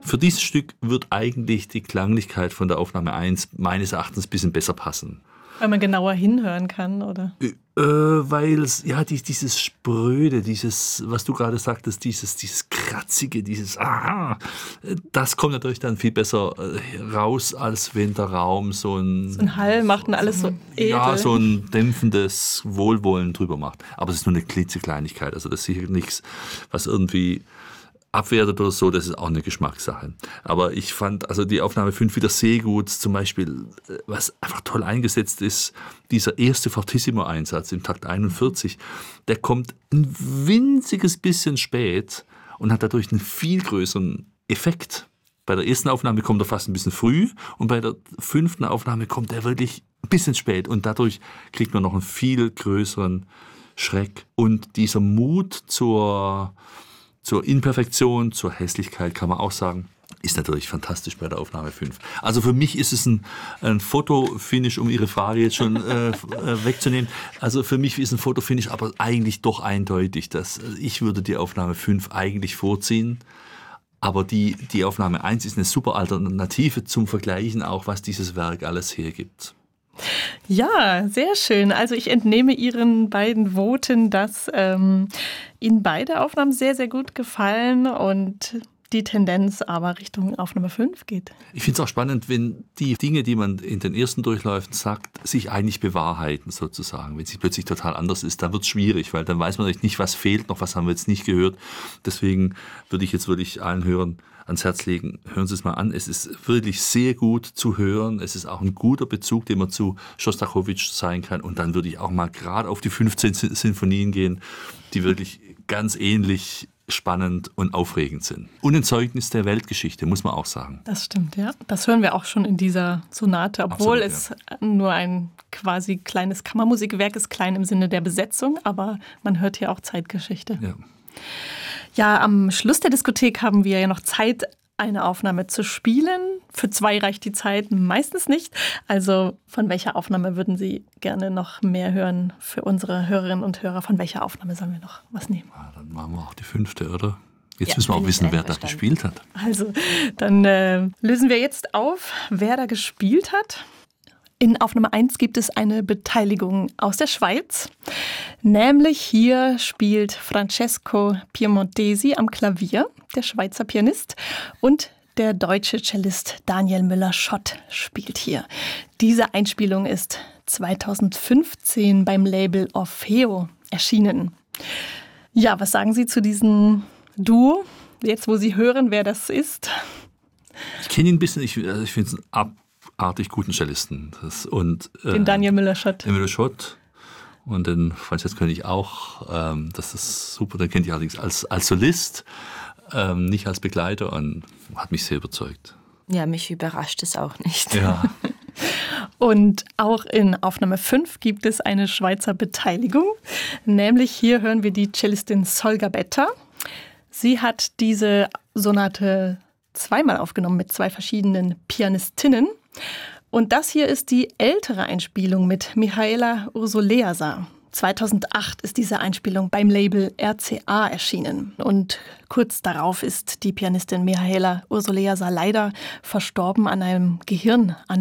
Für dieses Stück wird eigentlich die Klanglichkeit von der Aufnahme 1 meines Erachtens ein bisschen besser passen. Weil man genauer hinhören kann, oder? Weil es, ja, dieses Spröde, dieses, was du gerade sagtest, dieses Kratzige, das kommt natürlich dann viel besser raus, als wenn der Raum so ein Hall macht und alles so edel. Ja, so ein dämpfendes Wohlwollen drüber macht. Aber es ist nur eine klitzekleinigkeit, also das ist sicher nichts, was irgendwie abwertet oder so, das ist auch eine Geschmackssache. Aber ich fand also die Aufnahme 5 wieder sehr gut. Zum Beispiel, was einfach toll eingesetzt ist, dieser erste Fortissimo-Einsatz im Takt 41, der kommt ein winziges bisschen spät und hat dadurch einen viel größeren Effekt. Bei der ersten Aufnahme kommt er fast ein bisschen früh und bei der 5. Aufnahme kommt er wirklich ein bisschen spät und dadurch kriegt man noch einen viel größeren Schreck. Und dieser Mut zur Imperfektion, zur Hässlichkeit kann man auch sagen, ist natürlich fantastisch bei der Aufnahme 5. Also für mich ist es ein Fotofinish, um Ihre Frage jetzt schon wegzunehmen. Also für mich ist ein Fotofinish aber eigentlich doch eindeutig. Ich würde die Aufnahme 5 eigentlich vorziehen. Aber die Aufnahme 1 ist eine super Alternative zum Vergleichen, auch was dieses Werk alles hergibt. Ja, sehr schön. Also ich entnehme Ihren beiden Voten, dass Ihnen beide Aufnahmen sehr, sehr gut gefallen und die Tendenz aber Richtung Aufnahme 5 geht. Ich finde es auch spannend, wenn die Dinge, die man in den ersten Durchläufen sagt, sich eigentlich bewahrheiten sozusagen. Wenn sie plötzlich total anders ist, dann wird es schwierig, weil dann weiß man nicht, was fehlt noch, was haben wir jetzt nicht gehört. Deswegen würde ich jetzt wirklich allen Hörern ans Herz legen, hören Sie es mal an. Es ist wirklich sehr gut zu hören. Es ist auch ein guter Bezug, den man zu Schostakowitsch sein kann. Und dann würde ich auch mal gerade auf die 15 Sinfonien gehen, die wirklich ganz ähnlich spannend und aufregend sind. Und ein Zeugnis der Weltgeschichte, muss man auch sagen. Das stimmt, ja. Das hören wir auch schon in dieser Sonate, obwohl Absolut, es nur ein quasi kleines Kammermusikwerk ist, klein im Sinne der Besetzung, aber man hört hier auch Zeitgeschichte. Ja. Ja, am Schluss der Diskothek haben wir ja noch Zeit, eine Aufnahme zu spielen. Für 2 reicht die Zeit meistens nicht. Also von welcher Aufnahme würden Sie gerne noch mehr hören für unsere Hörerinnen und Hörer? Von welcher Aufnahme sollen wir noch was nehmen? Dann machen wir auch die 5., oder? Jetzt müssen wir auch wissen, wer da gespielt hat. Also dann lösen wir jetzt auf, wer da gespielt hat. In Aufnahme 1 gibt es eine Beteiligung aus der Schweiz. Nämlich hier spielt Francesco Piemontesi am Klavier, der Schweizer Pianist, und der deutsche Cellist Daniel Müller-Schott spielt hier. Diese Einspielung ist 2015 beim Label Orfeo erschienen. Ja, was sagen Sie zu diesem Duo, jetzt wo Sie hören, wer das ist? Ich kenne ihn ein bisschen, ich finde es ein abartig guten Cellisten. Den Daniel Müller-Schott. Den Müller-Schott. Und den Francesco kenne ich auch. Das ist super. Den kenne ich allerdings als Solist, nicht als Begleiter, und hat mich sehr überzeugt. Ja, mich überrascht es auch nicht. Ja. Und auch in Aufnahme 5 gibt es eine Schweizer Beteiligung. Nämlich hier hören wir die Cellistin Solga Betta. Sie hat diese Sonate zweimal aufgenommen mit 2 verschiedenen Pianistinnen. Und das hier ist die ältere Einspielung mit Mihaela Ursuleasa. 2008 ist diese Einspielung beim Label RCA erschienen. Und kurz darauf ist die Pianistin Mihaela Ursuleasa leider verstorben an einem Gehirn.